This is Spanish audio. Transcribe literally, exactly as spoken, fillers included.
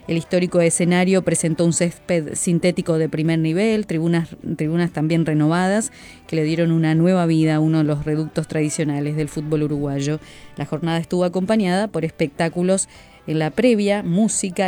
El histórico escenario presentó un césped sintético de primer nivel, tribunas, tribunas también renovadas que le dieron una nueva vida a uno de los reductos tradicionales del fútbol uruguayo. La jornada estuvo acompañada por espectáculos en la previa, música